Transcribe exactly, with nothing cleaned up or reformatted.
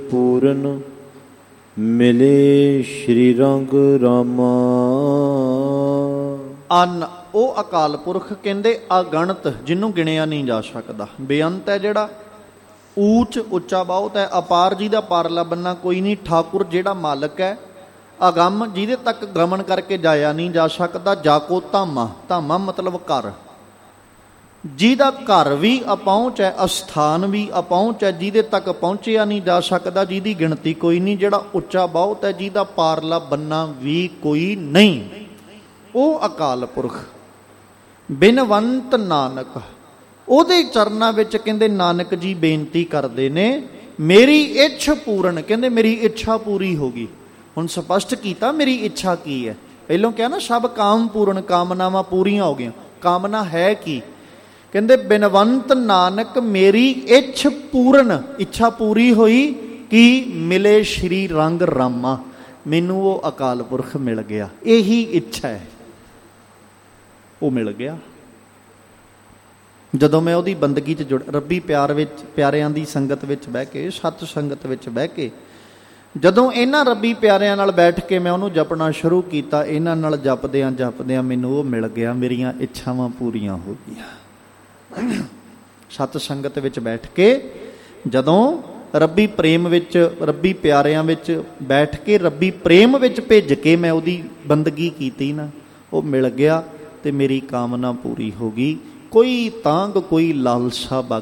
ਪੂਰਨ ਮਿਲੇ ਸ਼੍ਰੀ ਰੰਗ ਰਾਮਾ। ਅੰਨ ਉਹ ਅਕਾਲ ਪੁਰਖ ਕਹਿੰਦੇ ਅਗਣਤ, ਜਿਹਨੂੰ ਗਿਣਿਆ ਨਹੀਂ ਜਾ ਸਕਦਾ। ਬੇਅੰਤ ਹੈ ਜਿਹੜਾ, ਊਚ ਉੱਚਾ ਬਹੁਤ ਹੈ, ਅਪਾਰ ਜਿਹਦਾ ਪਾਰਲਾ ਬੰਨਾ ਕੋਈ ਨਹੀਂ, ਠਾਕੁਰ ਜਿਹੜਾ ਮਾਲਕ ਹੈ, ਅਗੰਮ ਜਿਹਦੇ ਤੱਕ ਗਮਨ ਕਰਕੇ ਜਾਇਆ ਨਹੀਂ ਜਾ ਸਕਦਾ, ਜਾਕੋ ਧਾਮਾ, ਧਾਮਾ ਮਤਲਬ ਘਰ, ਜਿਹਦਾ ਘਰ ਵੀ ਅਪਹੁੰਚ ਹੈ, ਅਸਥਾਨ ਵੀ ਅਪਹੁੰਚ ਹੈ, ਜਿਹਦੇ ਤੱਕ ਪਹੁੰਚਿਆ ਨਹੀਂ ਜਾ ਸਕਦਾ, ਜਿਹਦੀ ਗਿਣਤੀ ਕੋਈ ਨਹੀਂ, ਜਿਹੜਾ ਉੱਚਾ ਬਹੁਤ ਹੈ, ਜਿਹਦਾ ਪਾਰਲਾ ਬੰਨਾ ਵੀ ਕੋਈ ਨਹੀਂ, ਉਹ ਅਕਾਲ ਪੁਰਖ। ਬਿਨਵੰਤ ਨਾਨਕ, ਉਹਦੇ ਚਰਨਾਂ ਵਿੱਚ ਕਹਿੰਦੇ ਨਾਨਕ ਜੀ ਬੇਨਤੀ ਕਰਦੇ ਨੇ, ਮੇਰੀ ਇੱਛ ਪੂਰਨ, ਕਹਿੰਦੇ ਮੇਰੀ ਇੱਛਾ ਪੂਰੀ ਹੋ ਗਈ। ਹੁਣ ਸਪਸ਼ਟ ਕੀਤਾ ਮੇਰੀ ਇੱਛਾ ਕੀ ਹੈ। ਪਹਿਲੋਂ ਕਿਹਾ ਨਾ ਸਭ ਕਾਮ ਪੂਰਨ, ਕਾਮਨਾਵਾਂ ਪੂਰੀਆਂ ਹੋ ਗਈਆਂ। ਕਾਮਨਾ ਹੈ ਕੀ? ਕਹਿੰਦੇ ਬਿਨਵੰਤ ਨਾਨਕ ਮੇਰੀ ਇੱਛ ਪੂਰਨ, ਇੱਛਾ ਪੂਰੀ ਹੋਈ ਕਿ ਮਿਲੇ ਸ਼੍ਰੀ ਰੰਗ ਰਾਮਾ, ਮੈਨੂੰ ਉਹ ਅਕਾਲ ਪੁਰਖ ਮਿਲ ਗਿਆ। ਇਹੀ ਇੱਛਾ ਹੈ, ਉਹ ਮਿਲ ਗਿਆ। ਜਦੋਂ ਮੈਂ ਉਹਦੀ ਬੰਦਗੀ 'ਚ ਜੁੜ, ਰੱਬੀ ਪਿਆਰ ਵਿੱਚ, ਪਿਆਰਿਆਂ ਦੀ ਸੰਗਤ ਵਿੱਚ ਬਹਿ ਕੇ, ਸਤ ਸੰਗਤ ਵਿੱਚ ਬਹਿ ਕੇ, ਜਦੋਂ ਇਹਨਾਂ ਰੱਬੀ ਪਿਆਰਿਆਂ ਨਾਲ ਬੈਠ ਕੇ ਮੈਂ ਉਹਨੂੰ ਜਪਣਾ ਸ਼ੁਰੂ ਕੀਤਾ, ਇਹਨਾਂ ਨਾਲ ਜਪਦਿਆਂ ਜਪਦਿਆਂ ਮੈਨੂੰ ਉਹ ਮਿਲ ਗਿਆ, ਮੇਰੀਆਂ ਇੱਛਾਵਾਂ ਪੂਰੀਆਂ ਹੋ ਗਈਆਂ। ਸਤ ਸੰਗਤ ਵਿੱਚ ਬੈਠ ਕੇ ਜਦੋਂ ਰੱਬੀ ਪ੍ਰੇਮ ਵਿੱਚ, ਰੱਬੀ ਪਿਆਰਿਆਂ ਵਿੱਚ ਬੈਠ ਕੇ, ਰੱਬੀ ਪ੍ਰੇਮ ਵਿੱਚ ਭਿੱਜ ਕੇ ਮੈਂ ਉਹਦੀ ਬੰਦਗੀ ਕੀਤੀ ਨਾ, ਉਹ ਮਿਲ ਗਿਆ ਤੇ ਮੇਰੀ ਕਾਮਨਾ ਪੂਰੀ ਹੋ ਗਈ। ਕੋਈ ਤਾਂਗ ਕੋਈ ਲਾਲਸਾ